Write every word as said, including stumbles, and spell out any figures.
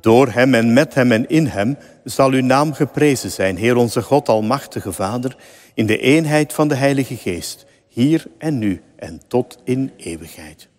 Door hem en met hem en in hem zal uw naam geprezen zijn, Heer onze God, almachtige Vader, in de eenheid van de Heilige Geest, hier en nu en tot in eeuwigheid.